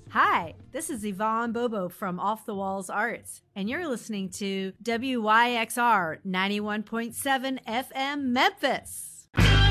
Hi, this is Yvonne Bobo from Off the Walls Arts, and you're listening to WYXR 91.7 FM Memphis.